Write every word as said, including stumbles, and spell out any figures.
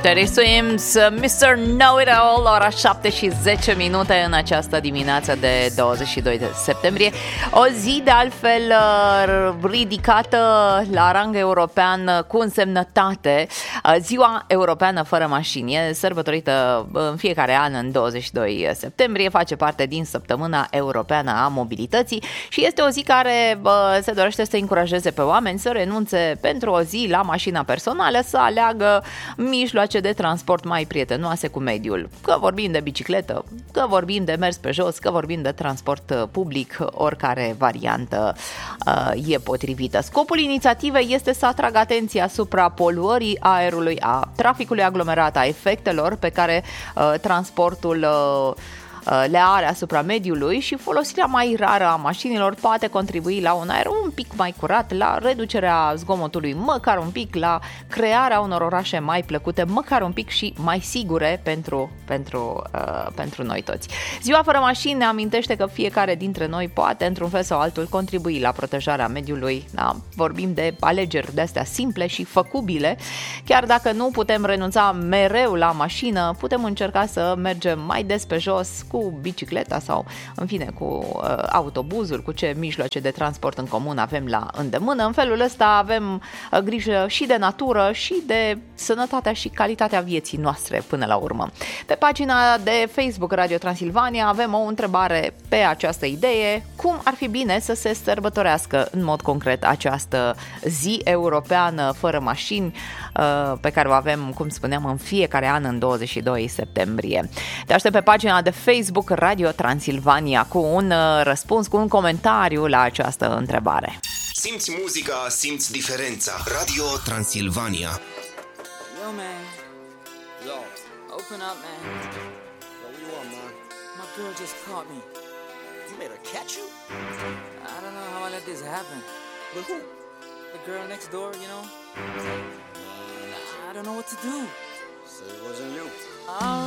Teddy Swims, mister Know-It-All, ora șapte și zece minute în această dimineață de douăzeci și doi de septembrie. O zi de altfel ridicată la rang european cu însemnătate. Ziua Europeană fără mașini e sărbătorită în fiecare an în douăzeci și doi septembrie, face parte din Săptămâna Europeană a Mobilității și este o zi care bă, se dorește să încurajeze pe oameni să renunțe pentru o zi la mașina personală, să aleagă mijloace de transport mai prietenoase cu mediul. Că vorbim de bicicletă, că vorbim de mers pe jos, că vorbim de transport public, oricare variantă uh, e potrivită. Scopul inițiativei este să atragă atenția asupra poluării aerului, a traficului aglomerat, a efectelor pe care uh, transportul uh, le are asupra mediului și folosirea mai rară a mașinilor poate contribui la un aer un pic mai curat, la reducerea zgomotului măcar un pic, la crearea unor orașe mai plăcute, măcar un pic și mai sigure pentru, pentru, uh, pentru noi toți. Ziua fără mașini ne amintește că fiecare dintre noi poate, într-un fel sau altul, contribui la protejarea mediului. Da? Vorbim de alegeri de-astea simple și făcubile. Chiar dacă nu putem renunța mereu la mașină, putem încerca să mergem mai des pe jos, cu bicicleta sau, în fine, cu uh, autobuzul, cu ce mijloace de transport în comun avem la îndemână. În felul ăsta avem uh, grijă și de natură și de sănătatea și calitatea vieții noastre până la urmă. Pe pagina de Facebook Radio Transilvania avem o întrebare pe această idee: cum ar fi bine să se sărbătorească în mod concret această zi europeană fără mașini uh, pe care o avem, cum spuneam, în fiecare an în douăzeci și doi septembrie. Te aștept pe pagina de Facebook Radio Transilvania cu un uh, răspuns, cu un comentariu la această întrebare. Simți muzica, simți diferența. Radio Transilvania. Yo, man. Yo. Open up, man. Yo, what you want, man? My girl just caught me. You made her catch you? I don't know how I let this happen. With who? The girl next door, you know? Uh, I don't know what to do. So it wasn't you. All